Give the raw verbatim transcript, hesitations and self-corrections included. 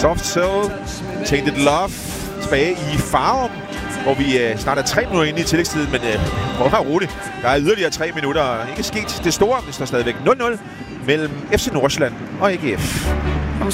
Soft Cell, Tainted Love, tilbage i Farum, hvor vi øh, snart er tre minutter inde i tillægstiden, men øh, prøv at være rolig. Der er yderligere tre minutter. Ikke sket det store, det står stadigvæk nul nul mellem F C Nordsjælland og A G F.